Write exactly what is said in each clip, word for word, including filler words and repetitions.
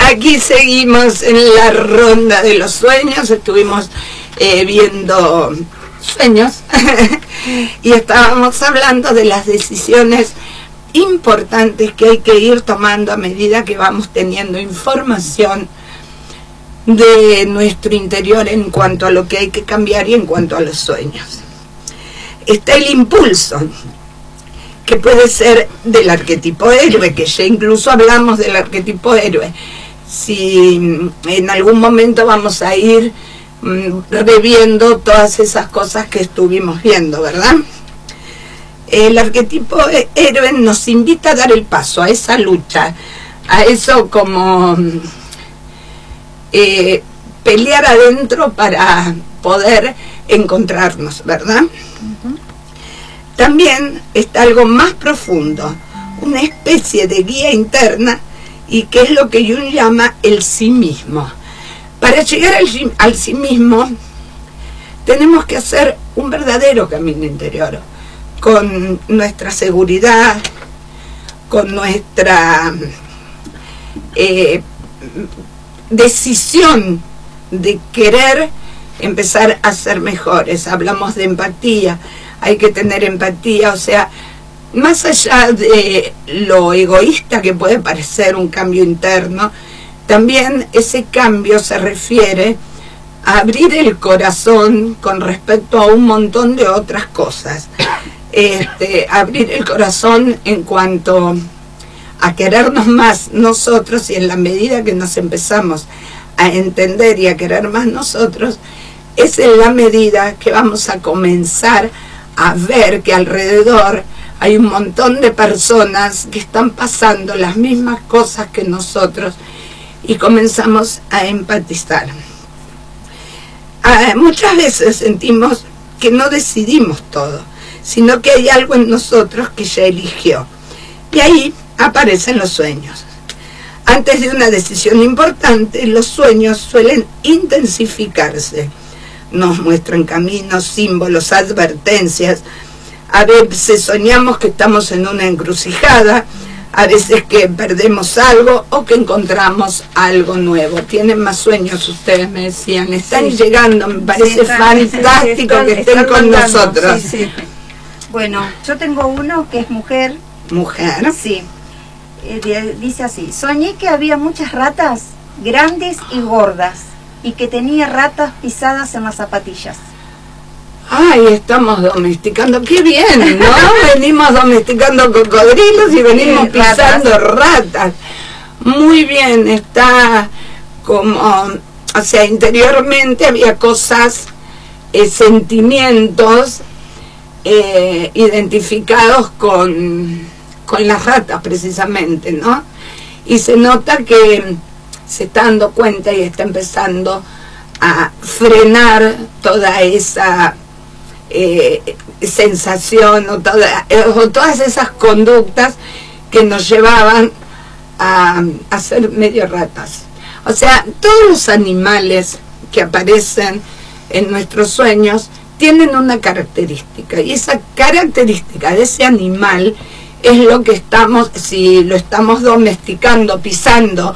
Aquí seguimos en la ronda de los sueños, estuvimos eh, viendo sueños y estábamos hablando de las decisiones importantes que hay que ir tomando a medida que vamos teniendo información de nuestro interior en cuanto a lo que hay que cambiar y en cuanto a los sueños. Está el impulso, que puede ser del arquetipo héroe, que ya incluso hablamos del arquetipo héroe. Si en algún momento vamos a ir mmm, reviendo todas esas cosas que estuvimos viendo, ¿verdad? El arquetipo héroe nos invita a dar el paso a esa lucha, a eso como eh, pelear adentro para poder encontrarnos, ¿verdad? Uh-huh. También está algo más profundo, una especie de guía interna, y que es lo que Jung llama el sí mismo. Para llegar al, al sí mismo tenemos que hacer un verdadero camino interior, con nuestra seguridad, con nuestra eh, decisión de querer empezar a ser mejores. Hablamos de empatía, hay que tener empatía, o sea, más allá de lo egoísta que puede parecer un cambio interno, también ese cambio se refiere a abrir el corazón con respecto a un montón de otras cosas. Este, abrir el corazón en cuanto a querernos más nosotros, y en la medida que nos empezamos a entender y a querer más nosotros, es en la medida que vamos a comenzar a ver que alrededor hay un montón de personas que están pasando las mismas cosas que nosotros y comenzamos a empatizar. Ah, muchas veces sentimos que no decidimos todo, sino que hay algo en nosotros que ya eligió. Y ahí aparecen los sueños. Antes de una decisión importante, los sueños suelen intensificarse. Nos muestran caminos, símbolos, advertencias. A veces soñamos que estamos en una encrucijada, a veces que perdemos algo o que encontramos algo nuevo. Tienen más sueños, ustedes me decían, están sí. llegando, me parece sí, están, fantástico sí, están, que estén con mandando, nosotros. Sí, sí. Bueno, yo tengo uno que es mujer. ¿Mujer? Sí. Eh, dice así: soñé que había muchas ratas grandes y gordas y que tenía ratas pisadas en las zapatillas. Ay, estamos domesticando, qué bien, ¿no? Venimos domesticando cocodrilos y venimos sí, pisando ratas. ratas. Muy bien, está como, o sea, interiormente había cosas, eh, sentimientos eh, identificados con, con las ratas precisamente, ¿no? Y se nota que se está dando cuenta y está empezando a frenar toda esa Eh, sensación o, toda, eh, o todas esas conductas que nos llevaban a, a ser medio ratas. O sea, todos los animales que aparecen en nuestros sueños tienen una característica, y esa característica de ese animal es lo que estamos, si lo estamos domesticando, pisando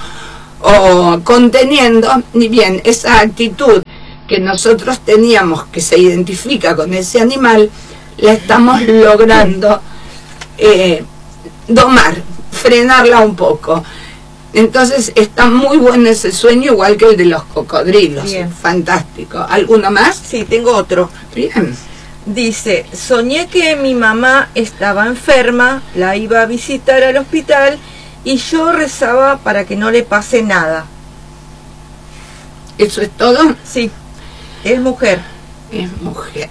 o conteniendo, ni bien esa actitud que nosotros teníamos, que se identifica con ese animal, la estamos logrando eh, domar, frenarla un poco. Entonces está muy bueno ese sueño, igual que el de los cocodrilos. Bien. Fantástico. ¿Alguno más? Sí, tengo otro. Bien. Dice: soñé que mi mamá estaba enferma, la iba a visitar al hospital y yo rezaba para que no le pase nada. ¿Eso es todo? Sí. Es mujer. Es mujer.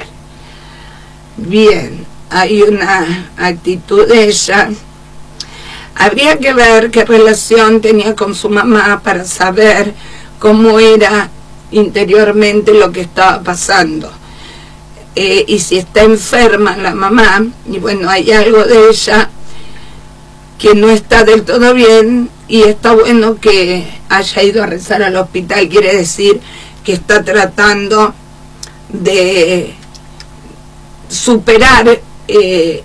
Bien, hay una actitud de ella. Habría que ver qué relación tenía con su mamá para saber cómo era interiormente lo que estaba pasando. Eh, y si está enferma la mamá, y bueno, hay algo de ella que no está del todo bien, y está bueno que haya ido a rezar al hospital, quiere decir que está tratando de superar eh,